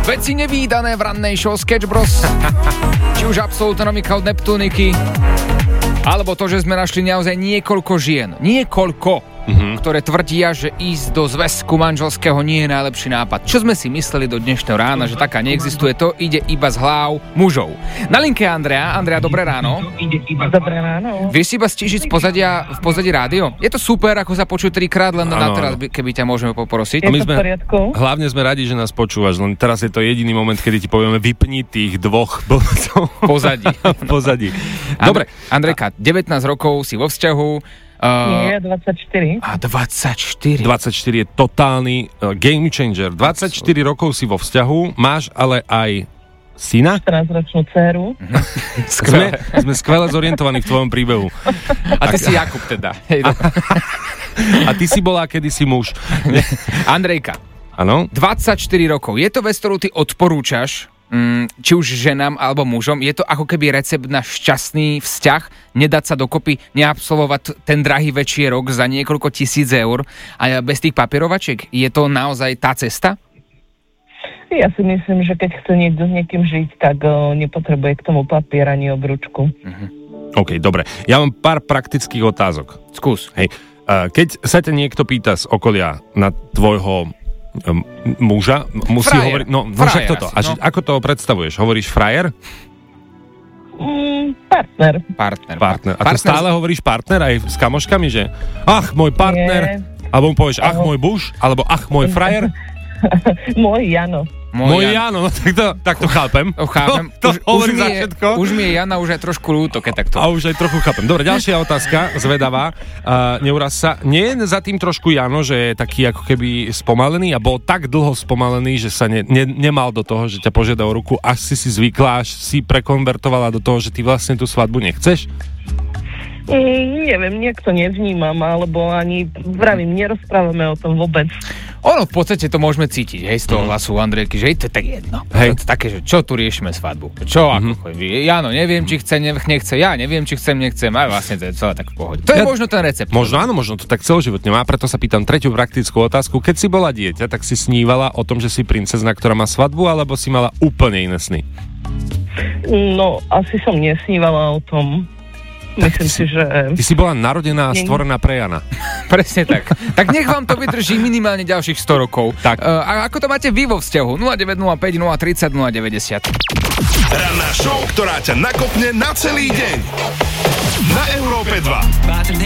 Veci nevídané v rannej show Sketch Bros. Či už absolútna novinka od Neptuniky, alebo to, že sme našli naozaj niekoľko žien. Ktoré tvrdia, že ísť do zväzku manželského nie je najlepší nápad. Čo sme si mysleli do dnešného rána, že taká neexistuje, to ide iba z hlav mužov. Na linke Andrea. Andrea, dobré ráno. Dobré ráno. Vieš si iba stížiť v pozadí rádio? Je to super, ako sa počuť trikrát, len na teraz, keby ťa môžeme poprosiť. Je to v poriadku? Hlavne sme radi, že nás počúvaš, len teraz je to jediný moment, kedy ti povieme vypni tých dvoch blbcov v pozadí. Dobre. Andrejka, 19 rokov si vo vzťahu. Nie, 24. A 24. 24 je totálny game changer. 24 rokov si vo vzťahu, máš ale aj syna? 14-ročnú dceru. Sme skvele zorientovaní v tvojom príbehu. A ty si Jakub teda. A ty si bola kedysi muž. Andrejka. Áno? 24 rokov. Je to vec, ktorú ty odporúčaš, či už ženám alebo mužom? Je to ako keby recept na šťastný vzťah? Nedať sa dokopy, neabsolvovať ten drahý večierok za niekoľko tisíc eur a bez tých papierovačiek? Je to naozaj tá cesta? Ja si myslím, že keď chce niekto s niekým žiť, tak nepotrebuje k tomu papier ani obručku. OK, dobre. Ja mám pár praktických otázok. Skús. Hej. Keď sa ťa niekto pýta z okolia na tvojho muža, musí hovoriť... No však toto. Asi, Ako to predstavuješ? Hovoríš frajer? Partner. A to stále hovoríš partner aj s kamoškami, že ach, môj partner, alebo mu povieš ach, môj buš, alebo ach, môj frajer? Môj Jano. Môj Jano, no tak to chápem. Chápem. To hovorí za všetko. Už mi je Jana už aj trošku ľúto, keď takto. A už aj trochu chápem. Dobre, ďalšia otázka, zvedavá. Neuraz sa. Nie je za tým trošku Jano, že je taký ako keby spomalený a bol tak dlho spomalený, že sa nemal do toho, že ťa požiada o ruku, až si zvykla, až si prekonvertovala do toho, že ty vlastne tú svadbu nechceš? Neviem, nejak to nevnímam, alebo ani, vravím, nerozprávame o tom vôbec. Ono v podstate to môžeme cítiť, hej, z toho hlasu Andrejky, že to je tak jedno. Hej. To je také, že čo tu riešime svadbu? Čo ako? Jano, neviem, či chce, nechce, ja neviem, či nechcem, a vlastne to je celé tak v pohode. To je možno ten recept. Možno áno, možno to tak celoživotne má, preto sa pýtam tretiu praktickú otázku. Keď si bola dieťa, tak si snívala o tom, že si princezna, ktorá má svadbu, alebo si mala úplne iné sny? No, asi som nesnívala o tom. Myslím si, že... Ty si bola narodená a stvorená pre Jana. Presne tak. Tak nech vám to vydrží minimálne ďalších 100 rokov. Tak. A ako to máte vy vo vzťahu? 0905 030 090. Ranná show, ktorá ťa nakopne na celý deň. Na Európe 2.